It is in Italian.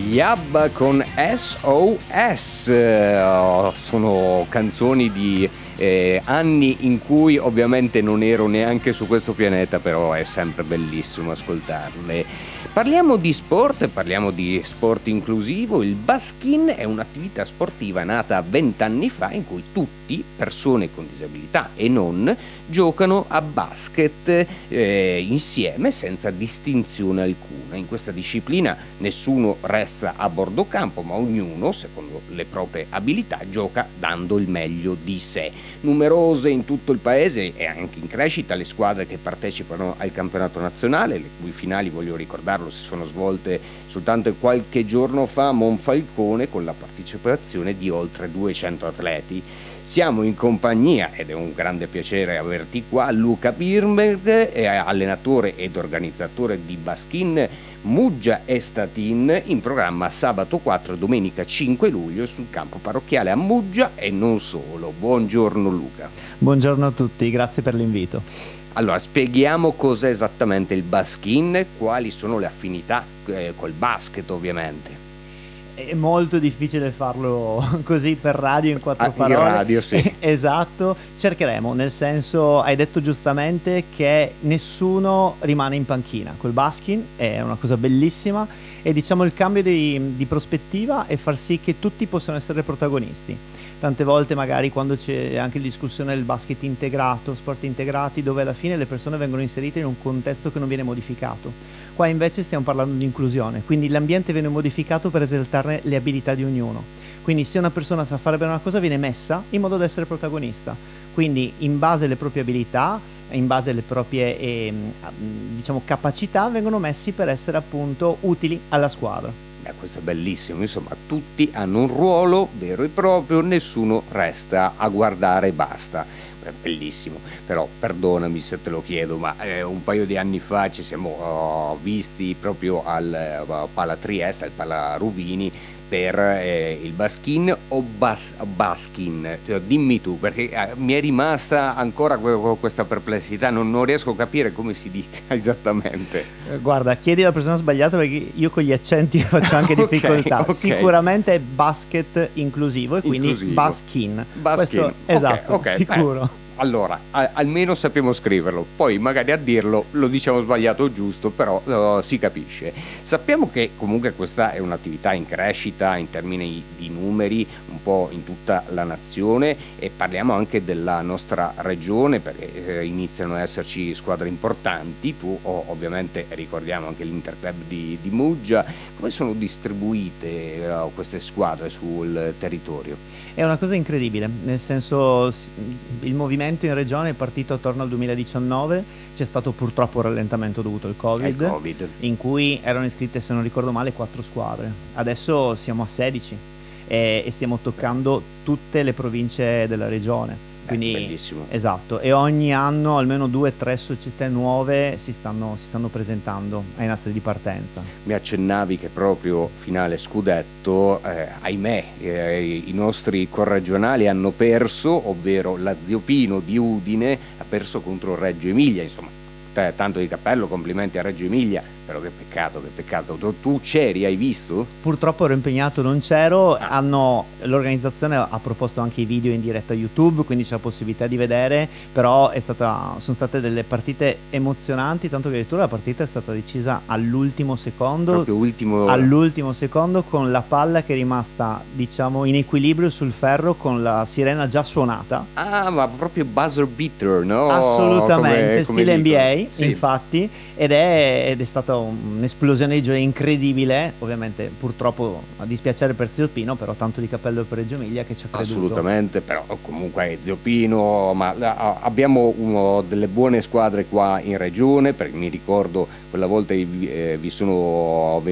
Gli ABBA con SOS, sono canzoni di anni in cui ovviamente non ero neanche su questo pianeta, però è sempre bellissimo ascoltarle. Parliamo di sport inclusivo. Il baskin è un'attività sportiva nata 20 anni fa in cui tutti, persone con disabilità e non, giocano a basket insieme senza distinzione alcuna. In questa disciplina nessuno resta a bordo campo, ma ognuno, secondo le proprie abilità, gioca dando il meglio di sé. Numerose in tutto il paese e anche in crescita le squadre che partecipano al campionato nazionale, le cui finali, voglio ricordarlo, si sono svolte soltanto qualche giorno fa a Monfalcone con la partecipazione di oltre 200 atleti. Siamo in compagnia, ed è un grande piacere averti qua, Luca Birnberg, allenatore ed organizzatore di Baskin Muggia e Statin, in programma sabato 4 e domenica 5 luglio sul campo parrocchiale a Muggia e non solo. Buongiorno Luca. Buongiorno a tutti, grazie per l'invito. Allora, spieghiamo cos'è esattamente il Baskin, quali sono le affinità col basket ovviamente. È molto difficile farlo così per radio in quattro parole. In radio, sì. Esatto, cercheremo, nel senso, hai detto giustamente che nessuno rimane in panchina. Col baskin è una cosa bellissima e diciamo il cambio di prospettiva è far sì che tutti possano essere protagonisti. Tante volte magari quando c'è anche discussione del basket integrato, sport integrati, dove alla fine le persone vengono inserite in un contesto che non viene modificato. Qua invece stiamo parlando di inclusione, quindi l'ambiente viene modificato per esaltare le abilità di ognuno. Quindi se una persona sa fare bene una cosa viene messa in modo da essere protagonista. Quindi in base alle proprie abilità, in base alle proprie diciamo capacità vengono messi per essere appunto utili alla squadra. Questo è bellissimo, insomma tutti hanno un ruolo vero e proprio, nessuno resta a guardare e basta. È bellissimo, però perdonami se te lo chiedo, ma un paio di anni fa ci siamo visti proprio al Pala Trieste, al Pala Ruvini, per il baskin o baskin, cioè, dimmi tu, perché mi è rimasta ancora questa perplessità, non riesco a capire come si dica esattamente. Guarda, chiedi alla persona sbagliata perché io con gli accenti faccio anche difficoltà. Okay. Sicuramente è basket inclusivo e quindi baskin. Questo, esatto, okay, sicuro. Allora, almeno sappiamo scriverlo, poi magari a dirlo lo diciamo sbagliato o giusto, però si capisce. Sappiamo che comunque questa è un'attività in crescita in termini di numeri un po' in tutta la nazione e parliamo anche della nostra regione perché iniziano ad esserci squadre importanti. Tu ovviamente ricordiamo anche l'Interclub di Muggia. Come sono distribuite queste squadre sul territorio? È una cosa incredibile, nel senso il movimento in regione è partito attorno al 2019, c'è stato purtroppo un rallentamento dovuto al Covid, in cui erano iscritte, se non ricordo male, 4 squadre. Adesso siamo a 16 e stiamo toccando tutte le province della regione. Quindi, bellissimo. Esatto, e ogni anno almeno 2 o 3 società nuove si stanno presentando ai nastri di partenza. Mi accennavi che proprio finale scudetto, ahimè, i nostri corregionali hanno perso, ovvero la Ziopino di Udine ha perso contro Reggio Emilia, insomma, tanto di cappello, complimenti a Reggio Emilia, però che peccato. Tu c'eri, hai visto? Purtroppo ero impegnato, non c'ero. L'organizzazione ha proposto anche i video in diretta a YouTube, quindi c'è la possibilità di vedere, però sono state delle partite emozionanti, tanto che addirittura la partita è stata decisa all'ultimo secondo, all'ultimo secondo, con la palla che è rimasta, diciamo, in equilibrio sul ferro con la sirena già suonata. Ma proprio buzzer beater, no? Assolutamente, come stile NBA, sì. Infatti, ed è stata un'esplosione di gioia incredibile. Ovviamente purtroppo a dispiacere per Ziopino, però tanto di cappello per Reggio Emilia che ci ha creduto. Assolutamente, però comunque Ziopino, ma abbiamo delle buone squadre qua in regione, perché mi ricordo quella volta vi sono